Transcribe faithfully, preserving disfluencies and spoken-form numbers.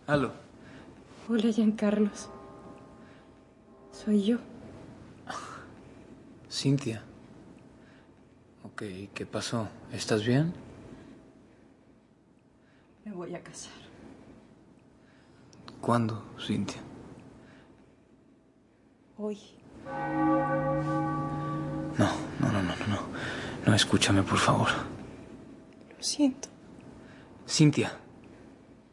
Aló. Hola, Giancarlos. Soy yo. Cintia. Ok, ¿qué pasó? ¿Estás bien? Me voy a casar. ¿Cuándo, Cintia? Hoy. No, no, no, no, no. No, escúchame, por favor. Lo siento. Cintia.